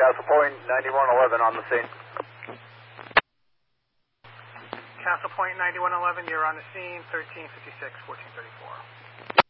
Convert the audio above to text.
Castle Point 9111 on the scene. Castle Point 9111, you're on the scene, 1356, 1434.